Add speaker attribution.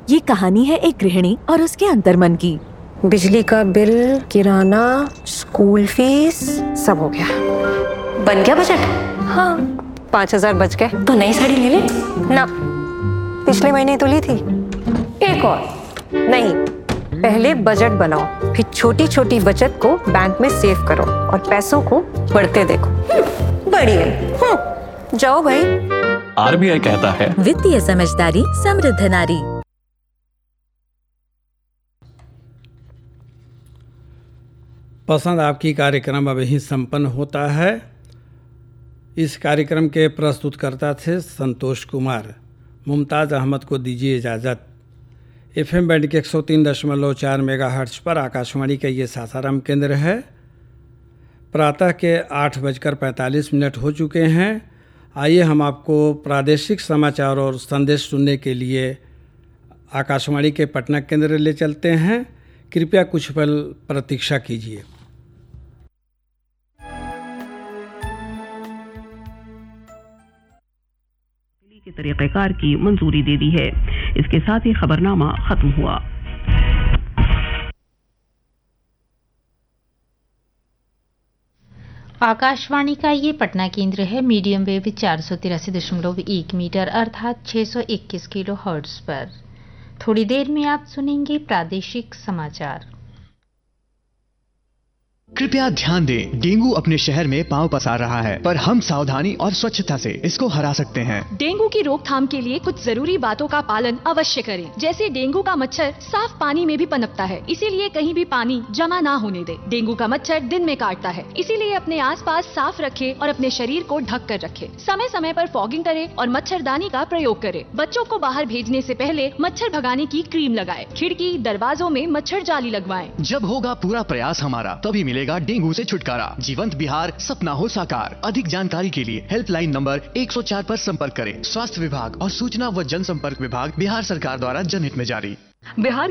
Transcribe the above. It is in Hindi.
Speaker 1: ये कहानी है एक गृहिणी और उसके अंतर्मन की।
Speaker 2: बिजली का बिल, किराना, स्कूल फीस, सब हो गया।
Speaker 3: बन गया बजट?
Speaker 2: हाँ, 5,000 बच गए।
Speaker 3: तो नई साड़ी ले ले
Speaker 2: ना, पिछले महीने तो ली थी।
Speaker 3: एक और?
Speaker 2: नहीं, पहले बजट बनाओ, फिर छोटी छोटी बचत को बैंक में सेव करो और पैसों को बढ़ते देखो।
Speaker 3: बढ़िया।
Speaker 2: जाओ भाई।
Speaker 4: RBI कहता है,
Speaker 1: वित्तीय समझदारी समृद्ध नारी।
Speaker 5: पसंद आपकी कार्यक्रम अब यहीं संपन्न होता है। इस कार्यक्रम के प्रस्तुतकर्ता थे संतोष कुमार। मुमताज़ अहमद को दीजिए इजाज़त। FM बैंड के 103.4 मेगाहर्ट्ज पर आकाशवाणी का ये सासाराम केंद्र है। प्रातः के 8:45 हो चुके हैं। आइए हम आपको प्रादेशिक समाचार और संदेश सुनने के लिए आकाशवाणी के पटना केंद्र ले चलते हैं। कृपया कुछ पल प्रतीक्षा कीजिए।
Speaker 6: के तरीक़ेकार की मंजूरी दे दी है। इसके साथ ही खबरनामा खत्म हुआ।
Speaker 7: आकाशवाणी का ये पटना केंद्र है। मीडियम वेव 483.1 मीटर अर्थात 621 किलो हर्ट्ज पर। थोड़ी देर में आप सुनेंगे प्रादेशिक समाचार।
Speaker 8: कृपया ध्यान दें, डेंगू अपने शहर में पांव पसार रहा है, पर हम सावधानी और स्वच्छता से इसको हरा सकते हैं।
Speaker 9: डेंगू की रोकथाम के लिए कुछ जरूरी बातों का पालन अवश्य करें। जैसे डेंगू का मच्छर साफ पानी में भी पनपता है, इसीलिए कहीं भी पानी जमा ना होने दे। डेंगू का मच्छर दिन में काटता है, इसीलिए अपने आसपास साफ रखें और अपने शरीर को ढक कर रखें। समय समय पर फॉगिंग करें और मच्छरदानी का प्रयोग करें। बच्चों को बाहर भेजने से पहले मच्छर भगाने की क्रीम लगाएं। खिड़की दरवाजों में मच्छर जाली लगवाएं।
Speaker 8: जब होगा पूरा प्रयास हमारा, तभी मिलेगा डेंगू से छुटकारा। जीवंत बिहार, सपना हो साकार। अधिक जानकारी के लिए हेल्पलाइन नंबर 104 पर संपर्क करें। स्वास्थ्य विभाग और सूचना व जनसंपर्क विभाग, बिहार सरकार द्वारा जनहित में जारी।
Speaker 9: बिहार